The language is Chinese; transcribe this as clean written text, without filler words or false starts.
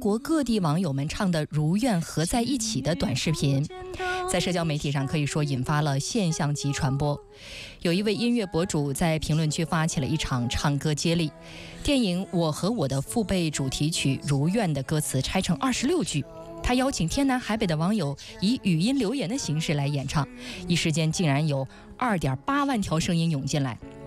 国各地网友们唱的《如愿合在一起》的短视频，在社交媒体上可以说引发了现象级传播。有一位音乐博主在评论区发起了一场唱歌接力，电影《我和我的父辈》主题曲《如愿》的歌词拆成26句，他邀请天南海北的网友以语音留言的形式来演唱，一时间竟然有2.8万条声音涌进来。